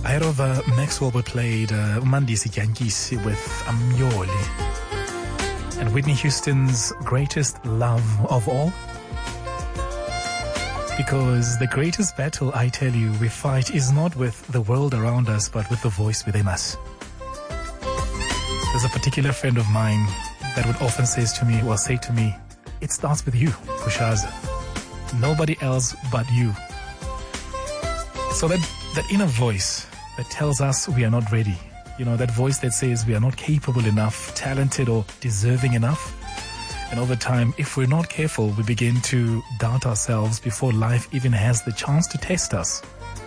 Ahead of Maxwell, we played Mandisi Yankisi with Amyoli. And Whitney Houston's greatest love of all. Because the greatest battle, I tell you, we fight is not with the world around us, but with the voice within us. There's a particular friend of mine that would often say to me, it starts with you, Pushaza. Nobody else but you. So that inner voice that tells us we are not ready, that voice that says we are not capable enough, talented or deserving enough. And over time, if we're not careful, we begin to doubt ourselves before life even has the chance to test us.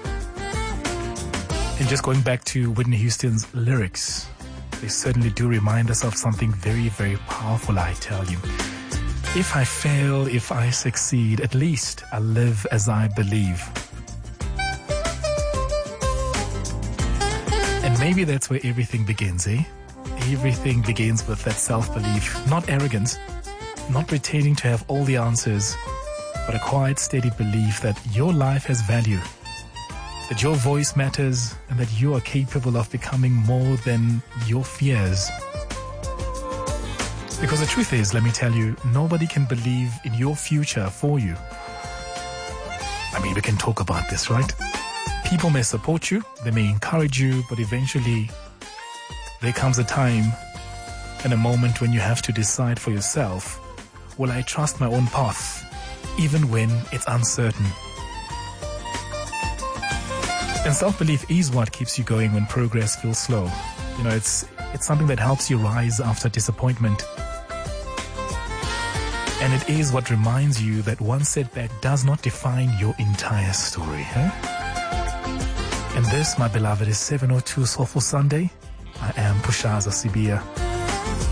And just going back to Whitney Houston's lyrics, they certainly do remind us of something very, very powerful, I tell you. If I fail, if I succeed, at least I live as I believe. And maybe that's where everything begins, eh? Everything begins with that self-belief, not arrogance, not pretending to have all the answers, but a quiet, steady belief that your life has value, that your voice matters, and that you are capable of becoming more than your fears. Because the truth is, let me tell you, nobody can believe in your future for you. I mean, we can talk about this, right? People may support you, they may encourage you, but eventually there comes a time and a moment when you have to decide for yourself, will I trust my own path, even when it's uncertain? And self-belief is what keeps you going when progress feels slow. It's something that helps you rise after disappointment. And it is what reminds you that one setback does not define your entire story. And this, my beloved, is 702 Soulful Sunday. I am Pushaza Sibia.